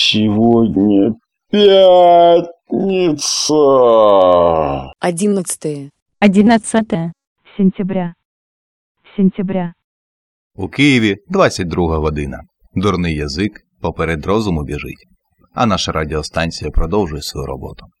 Сегодня пятница. 11 сентября. У Києві 22 година. Дурний язик поперед розуму біжить. А наша радіостанція продовжує свою роботу.